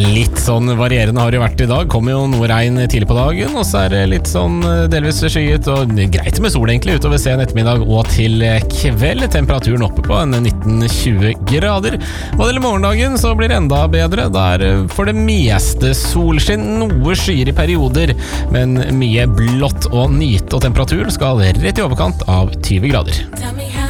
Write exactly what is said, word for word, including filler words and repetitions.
Litt sånn varierende har det vært i dag. Kommer jo noe regn tidlig på dagen, og så er det litt sånn delvis skyet og greit med sol egentlig utover sen ettermiddag og til kveld. Temperaturen oppe på en nitten til tjue grader. Hva det gjelder morgendagen så blir det enda bedre. Der for det meste solskinn, noe skyer i perioder, men mye blått og nyte, og temperaturen skal rett i overkant av tjue grader.